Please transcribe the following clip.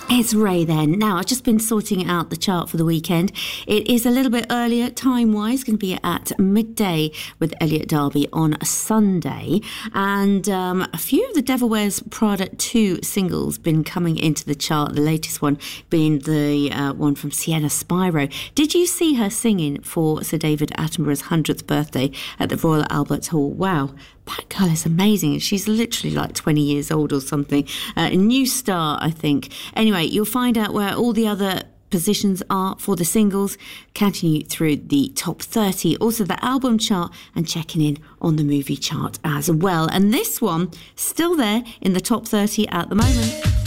It's Ray then. Now, I've just been sorting out the chart for the weekend. It is a little bit earlier, time-wise, going to be at midday with Elliot Derby on a Sunday. And a few of the Devil Wears Prada 2 singles been coming into the chart, the latest one being the one from Sienna Spyro. Did you see her singing for Sir David Attenborough's 100th birthday at the Royal Albert Hall? Wow. That girl is amazing. She's literally like 20 years old or something. A new star, I think. Anyway, you'll find out where all the other positions are for the singles, counting you through the top 30, also the album chart, and checking in on the movie chart as well. And this one, still there in the top 30 at the moment.